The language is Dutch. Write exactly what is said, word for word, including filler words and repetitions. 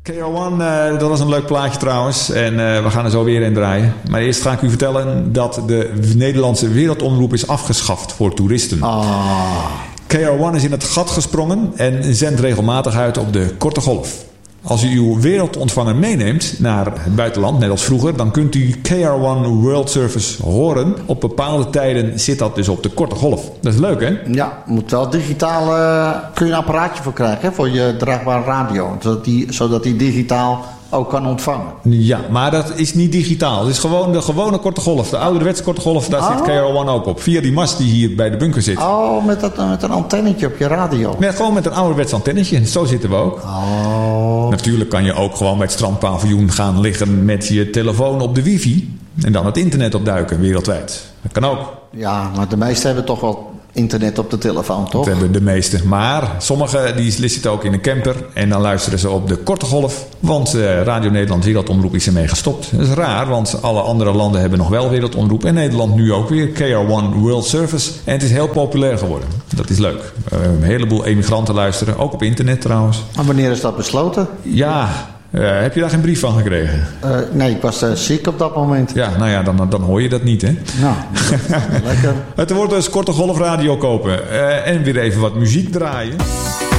K R one, uh, dat was een leuk plaatje trouwens. En uh, we gaan er zo weer in draaien. Maar eerst ga ik u vertellen dat de Nederlandse wereldomroep is afgeschaft voor toeristen. Ah. K R one is in het gat gesprongen en zendt regelmatig uit op de korte golf. Als u uw wereldontvanger meeneemt naar het buitenland, net als vroeger, dan kunt u K R one World Service horen. Op bepaalde tijden zit dat dus op de korte golf. Dat is leuk, hè? Ja, moet wel digitaal. Uh, kun je een apparaatje voor krijgen, hè, voor je draagbare radio, zodat die, zodat die digitaal ook kan ontvangen. Ja, maar dat is niet digitaal. Het is gewoon de gewone korte golf. De ouderwetse korte golf, daar oh. zit K R one ook op. Via die mast die hier bij de bunker zit. Oh, met, dat, met een antennetje op je radio. Ja, gewoon met een ouderwets antennetje. Zo zitten we ook. Oh. Natuurlijk kan je ook gewoon bij het strandpaviljoen gaan liggen met je telefoon op de wifi. En dan het internet opduiken, wereldwijd. Dat kan ook. Ja, maar de meesten hebben toch wel internet op de telefoon, toch? Dat hebben de meesten. Maar sommigen die zitten ook in een camper en dan luisteren ze op de korte golf. Want uh, Radio Nederland Wereldomroep is ermee gestopt. Dat is raar, want alle andere landen hebben nog wel Wereldomroep. En Nederland nu ook weer. K R one World Service. En het is heel populair geworden. Dat is leuk. Uh, een heleboel emigranten luisteren. Ook op internet trouwens. En wanneer is dat besloten? Ja... Uh, heb je daar geen brief van gekregen? Uh, nee, ik was uh, ziek op dat moment. Ja, nou ja, dan, dan hoor je dat niet, hè? Nou, lekker. Het wordt dus korte golfradio kopen. Uh, en weer even wat muziek draaien.